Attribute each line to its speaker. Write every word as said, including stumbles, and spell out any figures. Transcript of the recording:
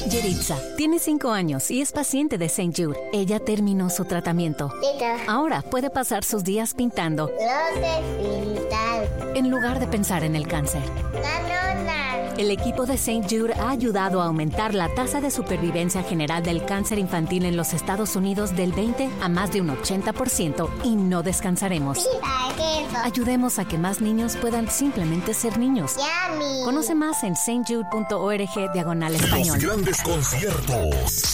Speaker 1: Yeritza tiene cinco años y es paciente de Saint Jude. Ella terminó su tratamiento.
Speaker 2: Tita.
Speaker 1: Ahora puede pasar sus días pintando
Speaker 2: No sé pintar.
Speaker 1: en lugar de pensar en el cáncer.
Speaker 2: Canona.
Speaker 1: El equipo de Saint Jude ha ayudado a aumentar la tasa de supervivencia general del cáncer infantil en los Estados Unidos del veinte a más de un ochenta por ciento y no descansaremos.
Speaker 2: Tita, ¿qué es eso?
Speaker 1: Ayudemos a que más niños puedan simplemente ser niños.
Speaker 2: Yummy.
Speaker 1: Conoce más en saint jude punto org diagonal español.
Speaker 3: Los grandes conciertos.